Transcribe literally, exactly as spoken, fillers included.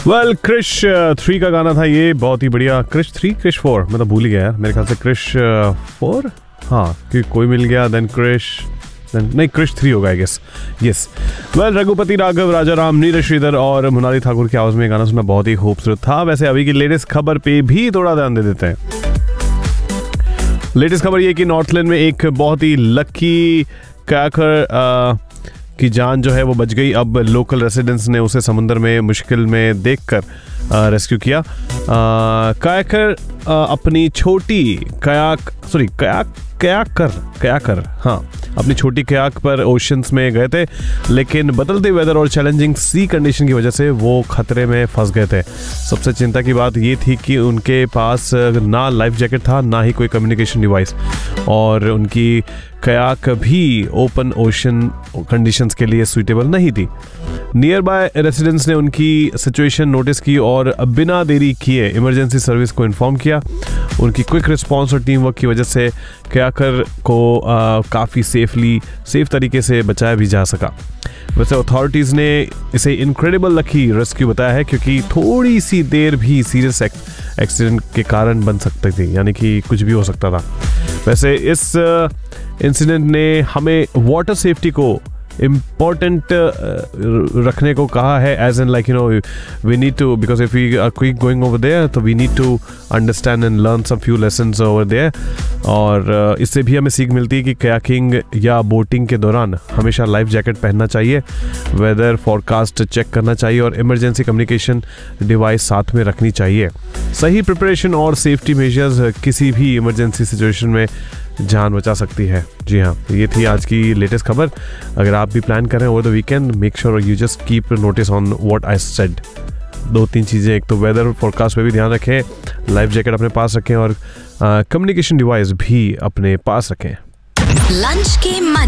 Well Krrish three का गाना था ये, बहुत ही बढ़िया। क्रिश थ्री क्रिश फोर मैं तो भूल ही गया यार, मेरे ख्याल से क्रिश फोर, हाँ क्योंकि कोई मिल गया देन क्रिश नहीं क्रिश थ्री होगा I guess. Yes well Raghupati Raghav, राजा राम, नीरज श्रीधर और मोनाली ठाकुर की आवाज में गाना सुनना बहुत ही खूबसूरत था। वैसे अभी की लेटेस्ट खबर पे भी थोड़ा ध्यान दे देते हैं। लेटेस्ट खबर ये कि नॉर्थलैंड में एक बहुत ही लकी कायाकर की जान जो है वो बच गई। अब लोकल रेसिडेंट्स ने उसे समुद्र में मुश्किल में देखकर रेस्क्यू किया। कायाकर अपनी छोटी कयाक सॉरी कयाक कयाकर कयाकर हाँ अपनी छोटी कयाक पर ओशंस में गए थे, लेकिन बदलते वेदर और चैलेंजिंग सी कंडीशन की वजह से वो खतरे में फंस गए थे। सबसे चिंता की बात ये थी कि उनके पास ना लाइफ जैकेट था ना ही कोई कम्युनिकेशन डिवाइस, और उनकी कयाक भी ओपन ओशन कंडीशंस के लिए सूटेबल नहीं थी। नियर बाय रेसिडेंट्स ने उनकी सिचुएशन नोटिस की और बिना देरी किए इमरजेंसी सर्विस को इन्फॉर्म किया। उनकी क्विक रिस्पांस और टीम वर्क की वजह से कयाकर को आ, काफ़ी सेफली सेफ तरीके से बचाया भी जा सका। वैसे अथॉरिटीज़ ने इसे इनक्रेडिबल लकी रेस्क्यू बताया है, क्योंकि थोड़ी सी देर भी सीरियस एक्सीडेंट के कारण बन सकती थी, यानी कि कुछ भी हो सकता था। वैसे इस इंसिडेंट ने हमें वाटर सेफ्टी को इम्पोर्टेंट रखने को कहा है, as in like you know we need to, because if we are quick going over there तो we need to understand and learn some few lessons over there. और uh, इससे भी हमें सीख मिलती है कि कयाकिंग या बोटिंग के दौरान हमेशा लाइफ जैकेट पहनना चाहिए, वेदर फॉरकास्ट चेक करना चाहिए और इमरजेंसी कम्युनिकेशन डिवाइस साथ में रखनी चाहिए। सही प्रिपरेशन और सेफ्टी मेजर्स किसी भी इमरजेंसी सिचुएशन में जान बचा सकती है। जी हाँ, ये थी आज की लेटेस्ट खबर। अगर आप भी प्लान करें over the weekend, make sure you just keep notice on what I said. दो तीन चीज़ें, एक तो वेदर फोरकास्ट पे भी ध्यान रखें, लाइफ जैकेट अपने पास रखें और कम्युनिकेशन डिवाइस भी अपने पास रखें। लंच के